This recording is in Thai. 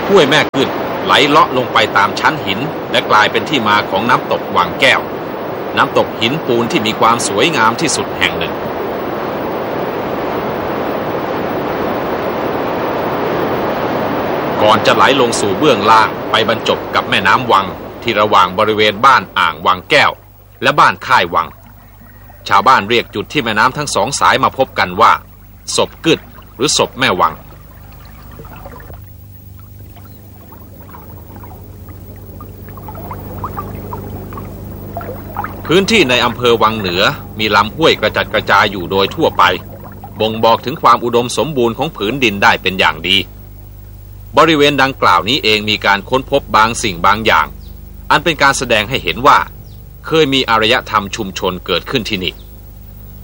ห้วยแม่กึดไหลเลาะลงไปตามชั้นหินและกลายเป็นที่มาของน้ำตกวังแก้วน้ำตกหินปูนที่มีความสวยงามที่สุดแห่งหนึ่งก่อนจะไหลลงสู่เบื้องล่างไปบรรจบกับแม่น้ำวังที่ระหว่างบริเวณบ้านอ่างวังแก้วและบ้านค่ายวังชาวบ้านเรียกจุดที่แม่น้ำทั้งสองสายมาพบกันว่าศพกึดหรือศพแม่วังพื้นที่ในอำเภอวังเหนือมีลำห้วยกระจัดกระจายอยู่โดยทั่วไปบ่งบอกถึงความอุดมสมบูรณ์ของผืนดินได้เป็นอย่างดีบริเวณดังกล่าวนี้เองมีการค้นพบบางสิ่งบางอย่างอันเป็นการแสดงให้เห็นว่าเคยมีอารยธรรมชุมชนเกิดขึ้นที่นี่